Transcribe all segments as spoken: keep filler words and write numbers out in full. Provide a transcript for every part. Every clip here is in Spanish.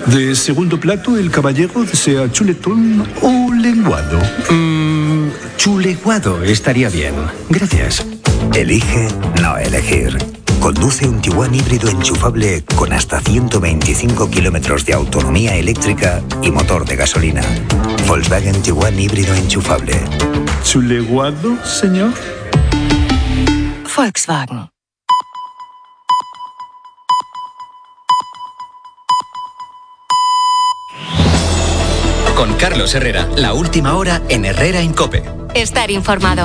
De segundo plato, el caballero desea chuletón o lenguado. Mm, chuleguado estaría bien. Gracias. Elige no elegir. Conduce un Tiguan híbrido enchufable con hasta ciento veinticinco kilómetros de autonomía eléctrica y motor de gasolina. Volkswagen Tiguan híbrido enchufable. ¿Chuleguado, señor? Volkswagen. Con Carlos Herrera, la última hora en Herrera en COPE. Estar informado.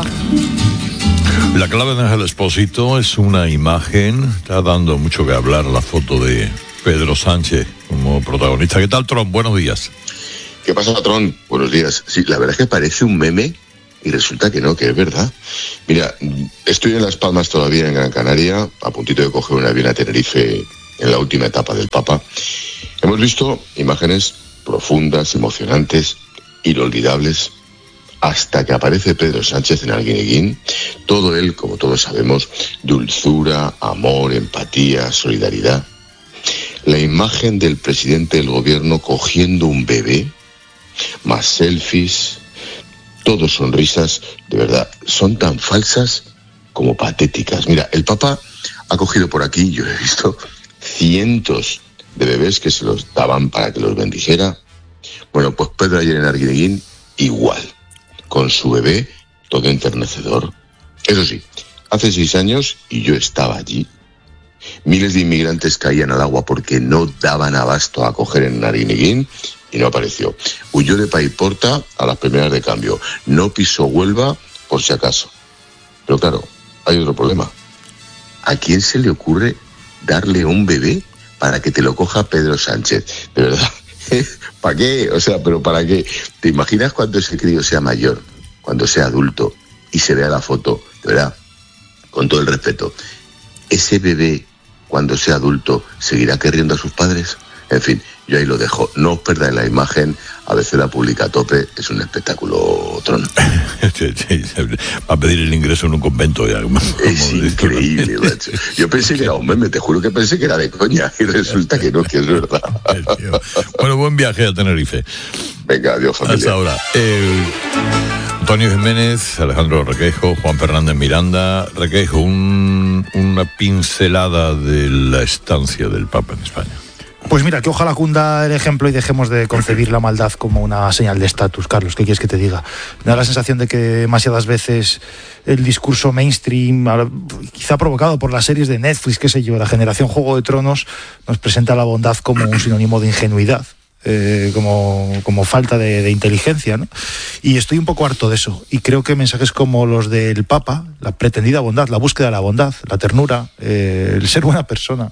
La clave de Ángel Expósito es una imagen, está dando mucho que hablar la foto de Pedro Sánchez como protagonista. ¿Qué tal, Tron? Buenos días. ¿Qué pasa, Tron? Buenos días. Sí, la verdad es que parece un meme y resulta que no, que es verdad. Mira, estoy en Las Palmas todavía, en Gran Canaria, a puntito de coger un avión a Tenerife en la última etapa del Papa. Hemos visto imágenes profundas, emocionantes, inolvidables, hasta que aparece Pedro Sánchez en Arguineguín. Todo él, como todos sabemos, dulzura, amor, empatía, solidaridad. La imagen del presidente del gobierno cogiendo un bebé, más selfies, todo sonrisas, de verdad, son tan falsas como patéticas. Mira, el Papa ha cogido por aquí, yo he visto, cientos de bebés que se los daban para que los bendijera. Bueno, pues Pedro ayer en Arguineguín, igual, con su bebé, todo enternecedor. Eso sí, hace seis años, y yo estaba allí, miles de inmigrantes caían al agua porque no daban abasto a coger en Arguineguín y no apareció. Huyó de Paiporta a las primeras de cambio. No pisó Huelva por si acaso. Pero claro, hay otro problema. ¿A quién se le ocurre darle un bebé para que te lo coja Pedro Sánchez? De verdad, ¿para qué? O sea, ¿pero para qué? ¿Te imaginas cuando ese crío sea mayor, cuando sea adulto y se vea la foto? De verdad, con todo el respeto, ¿ese bebé, cuando sea adulto, seguirá queriendo a sus padres? En fin, yo ahí lo dejo. No os perdáis la imagen. A veces la publica a tope. Es un espectáculo, Tron. Va a pedir el ingreso en un convento. Ya, como, es como increíble, macho. Yo pensé que era un meme, te juro que pensé que era de coña. Y resulta que no, que es verdad. Bueno, buen viaje a Tenerife. Venga, adiós, familia. Hasta ahora. Eh, Antonio Jiménez, Alejandro Requeijo, Juan Fernández Miranda. Requeijo, un, una pincelada de la estancia del Papa en España. Pues mira, que ojalá cunda el ejemplo y dejemos de concebir la maldad como una señal de estatus, Carlos. ¿Qué quieres que te diga? Me da la sensación de que demasiadas veces el discurso mainstream, quizá provocado por las series de Netflix, qué sé yo, la generación Juego de Tronos, nos presenta la bondad como un sinónimo de ingenuidad. Eh, como, como falta de, de inteligencia, ¿no? Y estoy un poco harto de eso, y creo que mensajes como los del Papa, la pretendida bondad, la búsqueda de la bondad, la ternura, eh, el ser buena persona,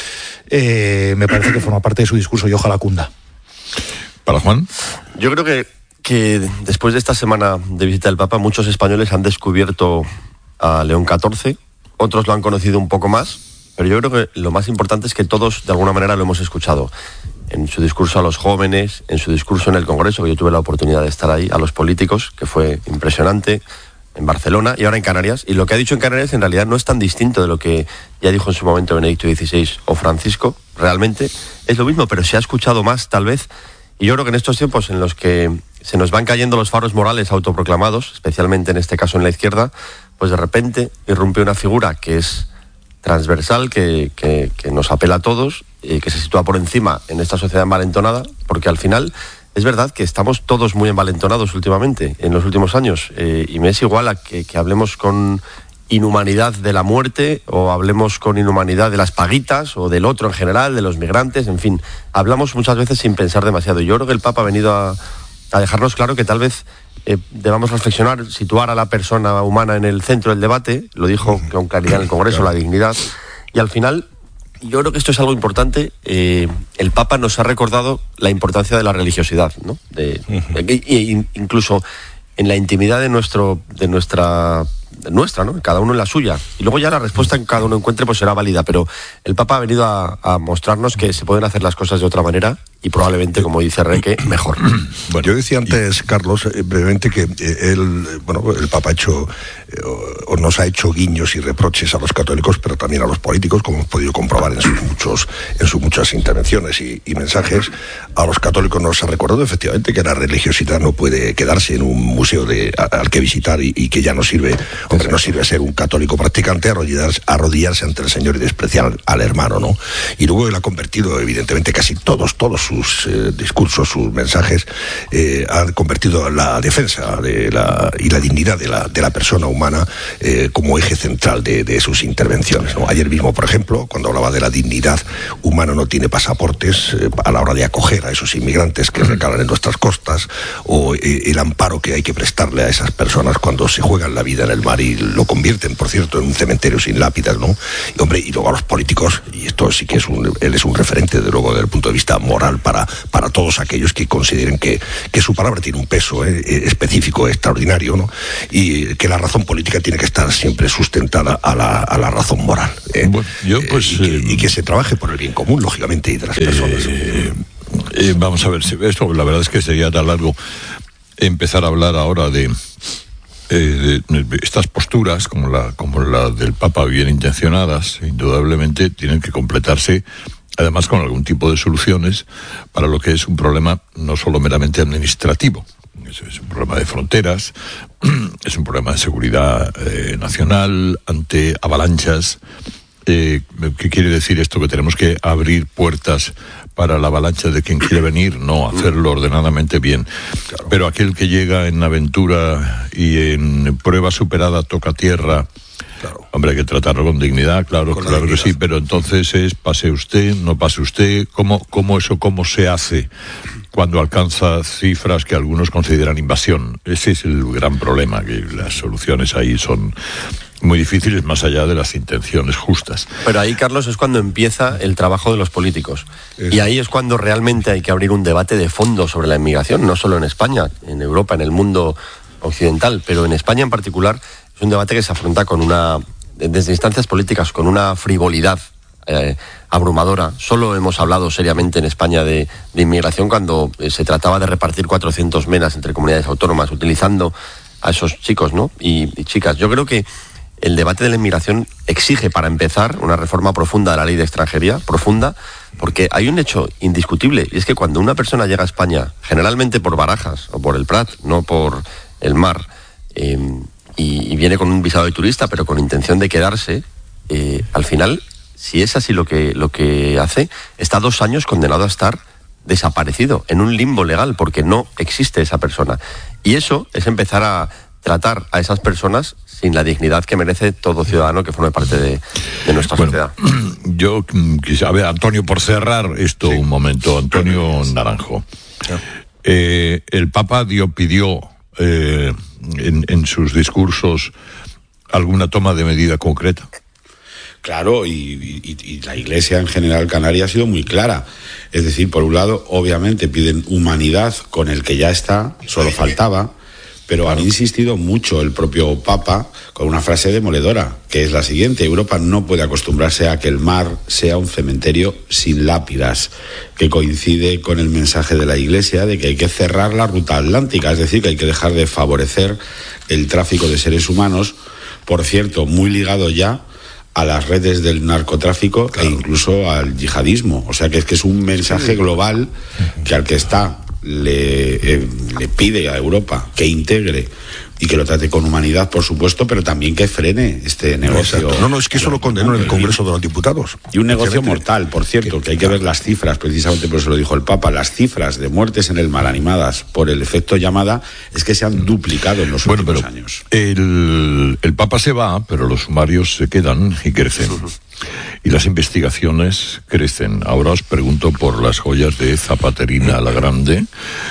eh, me parece que forma parte de su discurso y ojalá cunda. ¿Para Juan? Yo creo que, que después de esta semana de visita del Papa, muchos españoles han descubierto a León catorce, otros lo han conocido un poco más, pero yo creo que lo más importante es que todos de alguna manera lo hemos escuchado. En su discurso a los jóvenes, en su discurso en el Congreso, que yo tuve la oportunidad de estar ahí, a los políticos, que fue impresionante, en Barcelona y ahora en Canarias. Y lo que ha dicho en Canarias en realidad no es tan distinto de lo que ya dijo en su momento Benedicto dieciséis o Francisco. Realmente es lo mismo, pero se ha escuchado más tal vez. Y yo creo que en estos tiempos en los que se nos van cayendo los faros morales autoproclamados, especialmente en este caso en la izquierda, pues de repente irrumpe una figura que es transversal, que, que, que nos apela a todos, y que se sitúa por encima en esta sociedad envalentonada, porque al final es verdad que estamos todos muy envalentonados últimamente, en los últimos años, eh, y me es igual a que, que hablemos con inhumanidad de la muerte, o hablemos con inhumanidad de las paguitas, o del otro en general, de los migrantes, en fin, hablamos muchas veces sin pensar demasiado. Yo creo que el Papa ha venido a, a dejarnos claro que tal vez eh, debamos reflexionar, situar a la persona humana en el centro del debate, lo dijo con claridad en el Congreso, la dignidad, y al final yo creo que esto es algo importante. Eh, el Papa nos ha recordado la importancia de la religiosidad, ¿no? De, de, y, incluso en la intimidad de nuestro, de nuestra, de nuestra, ¿no? Cada uno en la suya. Y luego ya la respuesta que cada uno encuentre pues será válida. Pero el Papa ha venido a, a mostrarnos que se pueden hacer las cosas de otra manera y probablemente, como dice Reque, mejor. Bueno, yo decía antes, Carlos, eh, brevemente, que eh, él, bueno, el Papa ha hecho, eh, o nos ha hecho guiños y reproches a los católicos, pero también a los políticos, como hemos podido comprobar en sus muchos, en sus muchas intervenciones y, y mensajes. A los católicos nos ha recordado efectivamente que la religiosidad no puede quedarse en un museo de, a, al que visitar y, y que ya no sirve, hombre, no sirve ser un católico practicante, arrodillarse, arrodillarse ante el Señor y despreciar al, al hermano, ¿no? Y luego él ha convertido, evidentemente, casi todos, todos sus eh, discursos, sus mensajes, eh, han convertido la defensa de la, y la dignidad de la, de la persona humana eh, como eje central de, de sus intervenciones, ¿no? Ayer mismo, por ejemplo, cuando hablaba de la dignidad humana, no tiene pasaportes eh, a la hora de acoger a esos inmigrantes que recalan en nuestras costas, o eh, el amparo que hay que prestarle a esas personas cuando se juegan la vida en el mar y lo convierten, por cierto, en un cementerio sin lápidas, ¿no? Y, hombre, y luego a los políticos, y esto sí que es un, él es un referente, de luego, desde el punto de vista moral para, para todos aquellos que consideren que, que su palabra tiene un peso eh, específico, extraordinario, ¿no? Y que la razón política tiene que estar siempre sustentada a la, a la razón moral. ¿eh? Bueno, yo, pues, eh, y, que, eh, y que se trabaje por el bien común, lógicamente, y de las personas. Eh, eh, vamos a ver, esto la verdad es que sería tan largo empezar a hablar ahora de, eh, de, de estas posturas, como la, como la del Papa, bien intencionadas, indudablemente tienen que completarse, además con algún tipo de soluciones para lo que es un problema no solo meramente administrativo. Es, es un problema de fronteras, es un problema de seguridad eh, nacional ante avalanchas. Eh, ¿Qué quiere decir esto? Que tenemos que abrir puertas para la avalancha de quien quiere venir, no, hacerlo ordenadamente bien. Claro. Pero aquel que llega en aventura y en prueba superada toca tierra, claro, hombre, hay que tratarlo con dignidad, claro, con claro dignidad. Que sí, pero entonces es pase usted, no pase usted, ¿cómo, cómo eso, cómo se hace cuando alcanza cifras que algunos consideran invasión? Ese es el gran problema, que las soluciones ahí son muy difíciles, más allá de las intenciones justas. Pero ahí, Carlos, es cuando empieza el trabajo de los políticos. Eso. Y ahí es cuando realmente hay que abrir un debate de fondo sobre la inmigración, no solo en España, en Europa, en el mundo occidental, pero en España en particular es un debate que se afronta con una, desde instancias políticas, con una frivolidad eh, abrumadora. Solo hemos hablado seriamente en España de, de inmigración cuando eh, se trataba de repartir cuatrocientos menas entre comunidades autónomas, utilizando a esos chicos, ¿no? y, y chicas. Yo creo que el debate de la inmigración exige, para empezar, una reforma profunda de la ley de extranjería, profunda, porque hay un hecho indiscutible, y es que cuando una persona llega a España, generalmente por Barajas o por el Prat, no por el mar, eh, y, y viene con un visado de turista, pero con intención de quedarse, eh, al final, si es así lo que, lo que hace, está dos años condenado a estar desaparecido, en un limbo legal, porque no existe esa persona. Y eso es empezar a tratar a esas personas sin la dignidad que merece todo ciudadano que forme parte de, de nuestra bueno, sociedad. Yo quisiera, a ver, Antonio, por cerrar esto sí. un momento, Antonio Naranjo. Sí. Eh, el Papa dio, pidió eh, en, en sus discursos alguna toma de medida concreta. Claro, y, y, y la Iglesia en general canaria ha sido muy clara. Es decir, por un lado, obviamente piden humanidad con el que ya está, solo faltaba. Pero han insistido mucho el propio Papa con una frase demoledora, que es la siguiente: Europa no puede acostumbrarse a que el mar sea un cementerio sin lápidas, que coincide con el mensaje de la Iglesia de que hay que cerrar la ruta atlántica, es decir, que hay que dejar de favorecer el tráfico de seres humanos, por cierto, muy ligado ya a las redes del narcotráfico, claro, e incluso al yihadismo. O sea que es que es un mensaje global que al que está Le, eh, le pide a Europa que integre y que lo trate con humanidad, por supuesto, pero también que frene este negocio. Exacto. No, no, es que eso lo condenó en el Congreso de los Diputados. Y un negocio mortal, por cierto, que hay que ver las cifras, precisamente por eso lo dijo el Papa, las cifras de muertes en el mar animadas por el efecto llamada es que se han duplicado en los bueno, últimos pero años. El, el Papa se va, pero los sumarios se quedan y crecen. Y las investigaciones crecen. Ahora os pregunto por las joyas de Zapaterina la Grande,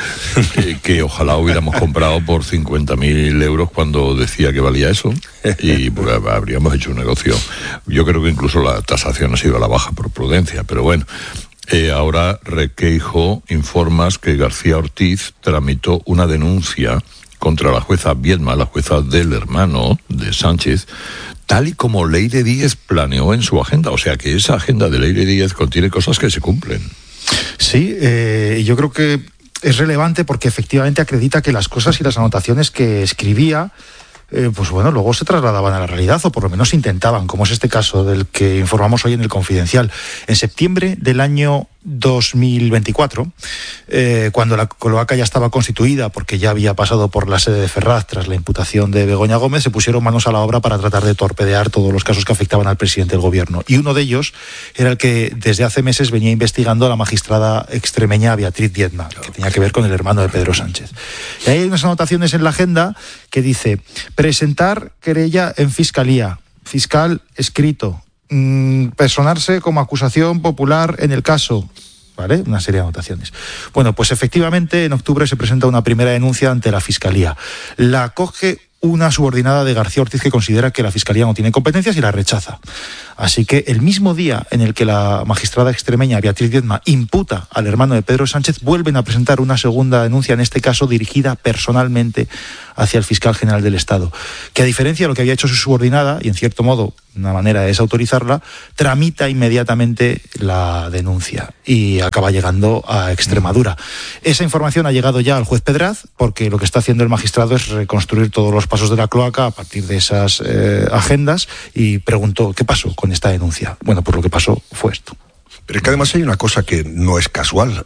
eh, que ojalá hubiéramos comprado por cincuenta mil euros cuando decía que valía eso, y pues, habríamos hecho un negocio. Yo creo que incluso la tasación ha sido a la baja por prudencia, pero bueno. Eh, ahora Requeijo informas que García Ortiz tramitó una denuncia contra la jueza Viedma, la jueza del hermano de Sánchez, tal y como Leire Díez planeó en su agenda. O sea que esa agenda de Leire Díez contiene cosas que se cumplen. Sí, Sí, eh, yo creo que es relevante porque efectivamente acredita que las cosas y las anotaciones que escribía, eh, pues bueno, luego se trasladaban a la realidad, o por lo menos intentaban, como es este caso del que informamos hoy en El Confidencial. En septiembre del año dos mil veinticuatro, eh, cuando la cloaca ya estaba constituida, porque ya había pasado por la sede de Ferraz tras la imputación de Begoña Gómez, se pusieron manos a la obra para tratar de torpedear todos los casos que afectaban al presidente del gobierno. Y uno de ellos era el que desde hace meses venía investigando a la magistrada extremeña Beatriz Diezma, que tenía que ver con el hermano de Pedro Sánchez. Y hay unas anotaciones en la agenda que dice: presentar querella en fiscalía, fiscal escrito, personarse como acusación popular en el caso, ¿vale? Una serie de anotaciones. Bueno, pues efectivamente en octubre se presenta una primera denuncia ante la Fiscalía. La acoge una subordinada de García Ortiz, que considera que la Fiscalía no tiene competencias, y la rechaza. Así que el mismo día en el que la magistrada extremeña Beatriz Diezma imputa al hermano de Pedro Sánchez, vuelven a presentar una segunda denuncia, en este caso dirigida personalmente hacia el fiscal general del Estado, que a diferencia de lo que había hecho su subordinada, y en cierto modo una manera de desautorizarla, tramita inmediatamente la denuncia y acaba llegando a Extremadura. Esa información ha llegado ya al juez Pedraz, porque lo que está haciendo el magistrado es reconstruir todos los pasos de la cloaca a partir de esas eh, agendas, y preguntó: ¿qué pasó con esta denuncia? Bueno, pues lo que pasó fue esto. Pero es que además hay una cosa que no es casual.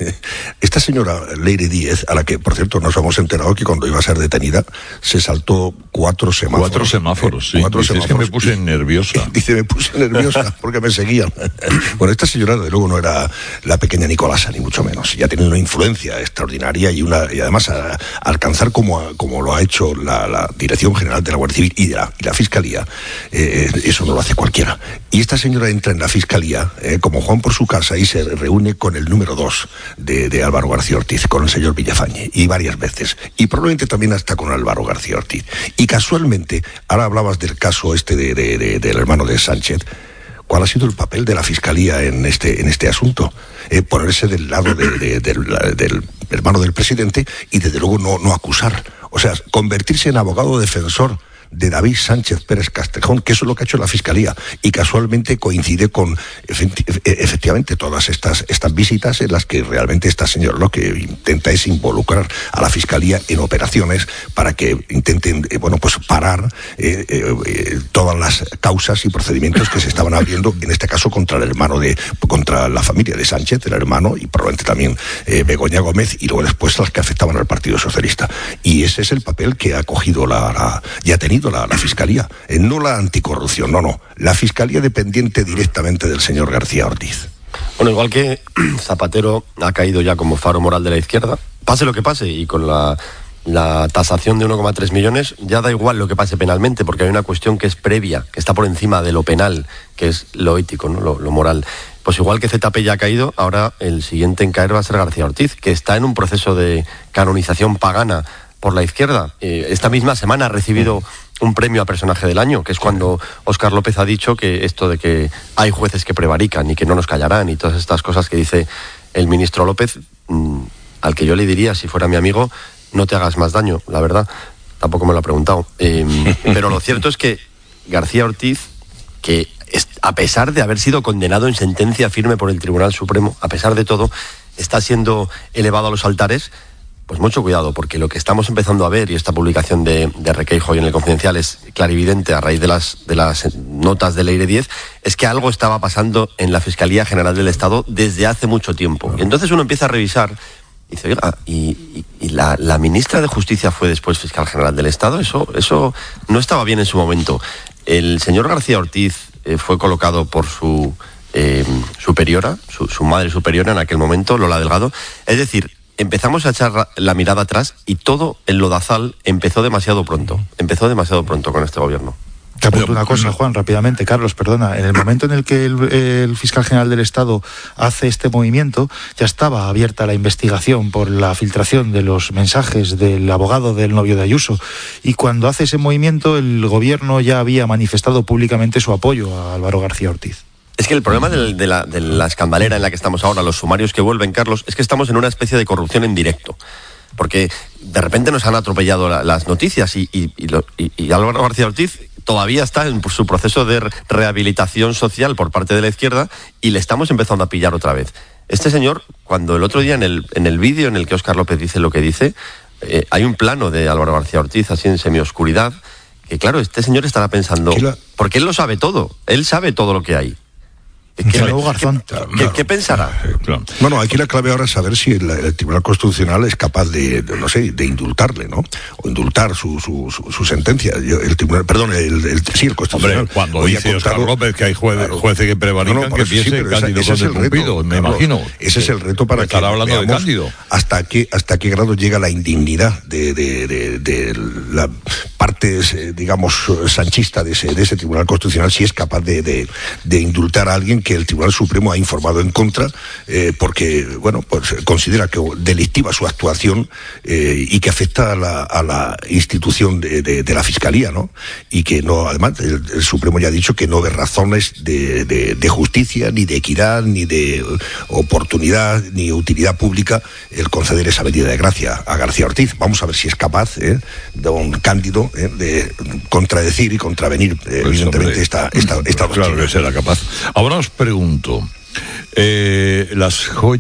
Esta señora Leire Díez, a la que, por cierto, nos hemos enterado que cuando iba a ser detenida se saltó cuatro semáforos. Cuatro semáforos, sí. Cuatro Dice, semáforos. Es que me puse nerviosa. Dice, me puse nerviosa porque me seguían. Bueno, esta señora, de luego, no era la pequeña Nicolasa, ni mucho menos. Ya tenía una influencia extraordinaria y una y además a, a alcanzar, como, a, como lo ha hecho la, la Dirección General de la Guardia Civil y, de la, y la Fiscalía, eh, eso no lo hace cualquiera. Y esta señora entra en la Fiscalía eh, como Juan por su casa y se reúne con el número dos de, de Álvaro García Ortiz, con el señor Villafañe, y varias veces, y probablemente también hasta con Álvaro García Ortiz. Y casualmente, ahora hablabas del caso este de, de, de, del hermano de Sánchez. ¿Cuál ha sido el papel de la Fiscalía en este, en este asunto? Eh, ponerse del lado de, de, de, de, del hermano del presidente y desde luego no, no acusar. O sea, convertirse en abogado defensor de David Sánchez Pérez Castejón, que eso es lo que ha hecho la Fiscalía, y casualmente coincide con efecti efectivamente todas estas, estas visitas en las que realmente esta señora lo que intenta es involucrar a la Fiscalía en operaciones para que intenten, eh, bueno, pues parar eh, eh, todas las causas y procedimientos que se estaban abriendo, en este caso contra el hermano de, contra la familia de Sánchez, el hermano, y probablemente también eh, Begoña Gómez, y luego después las que afectaban al Partido Socialista. Y ese es el papel que ha cogido la, la y ha tenido La, la Fiscalía, eh, no la anticorrupción, no, no, la Fiscalía dependiente directamente del señor García Ortiz. Bueno, igual que Zapatero ha caído ya como faro moral de la izquierda, pase lo que pase, y con la, la tasación de uno coma tres millones, ya da igual lo que pase penalmente, porque hay una cuestión que es previa, que está por encima de lo penal, que es lo ético, ¿no? lo, lo moral. Pues igual que Z P ya ha caído, ahora el siguiente en caer va a ser García Ortiz, que está en un proceso de canonización pagana por la izquierda. Eh, esta misma semana ha recibido un premio a personaje del año, que es cuando Óscar López ha dicho que esto de que hay jueces que prevarican y que no nos callarán y todas estas cosas que dice el ministro López, mmm, al que yo le diría, si fuera mi amigo, no te hagas más daño, la verdad. Tampoco me lo ha preguntado. Eh, pero lo cierto es que García Ortiz, que es, a pesar de haber sido condenado en sentencia firme por el Tribunal Supremo, a pesar de todo, está siendo elevado a los altares. Pues mucho cuidado, porque lo que estamos empezando a ver, y esta publicación de, de Requeijo hoy en El Confidencial es clarividente a raíz de las, de las notas de Leire Díez, es que algo estaba pasando en la Fiscalía General del Estado desde hace mucho tiempo. Y entonces uno empieza a revisar y dice, oiga, ¿y, y, y la, la ministra de Justicia fue después Fiscal General del Estado? Eso, eso no estaba bien en su momento. El señor García Ortiz eh, fue colocado por su eh, superiora, su, su madre superiora en aquel momento, Lola Delgado. Es decir, empezamos a echar la mirada atrás y todo el lodazal empezó demasiado pronto. Empezó demasiado pronto con este gobierno. Te apunto una cosa, Juan, rápidamente. Carlos, perdona. En el momento en el que el, el fiscal general del Estado hace este movimiento, ya estaba abierta la investigación por la filtración de los mensajes del abogado del novio de Ayuso. Y cuando hace ese movimiento, el gobierno ya había manifestado públicamente su apoyo a Álvaro García Ortiz. Es que el problema de, de, la, de la escandalera en la que estamos ahora, los sumarios que vuelven, Carlos, es que estamos en una especie de corrupción en directo. Porque de repente nos han atropellado la, las noticias y, y, y, lo, y, y Álvaro García Ortiz todavía está en su proceso de rehabilitación social por parte de la izquierda y le estamos empezando a pillar otra vez. Este señor, cuando el otro día en el, en el vídeo en el que Óscar López dice lo que dice, eh, hay un plano de Álvaro García Ortiz así en semioscuridad, que claro, este señor estará pensando, la... porque él lo sabe todo, él sabe todo lo que hay. ¿Qué, claro, Garzón. ¿qué, qué, ¿Qué pensará? Claro. No, no, aquí la clave ahora es saber si el, el Tribunal Constitucional es capaz de, de, no sé, de indultarle, ¿no? O indultar su, su, su, su sentencia. Yo, el Tribunal, perdón, el, el, sí, el Constitucional. Hombre, cuando Hoy dice Óscar López que hay jueces, claro, jueces que prevarican, no, no, que piense sí, Cándido ese, ese es el reto, me claro, imagino. Ese es el reto para que estará hablando veamos de Cándido. Hasta qué, hasta qué grado llega la indignidad de, de, de, de la parte, digamos, sanchista de ese, de ese Tribunal Constitucional, si es capaz de, de, de indultar a alguien que el Tribunal Supremo ha informado en contra, eh, porque, bueno, pues considera que delictiva su actuación eh, y que afecta a la, a la institución de, de, de la Fiscalía, ¿no? Y que no, además, el, el Supremo ya ha dicho que no ve razones de, de, de justicia, ni de equidad, ni de oportunidad, ni utilidad pública el conceder esa medida de gracia a García Ortiz. Vamos a ver si es capaz, eh, don Cándido, eh, de contradecir y contravenir, eh, pues, evidentemente, hombre, esta, esta, esta claro que será capaz. Ahora os pregunto, eh, las joyas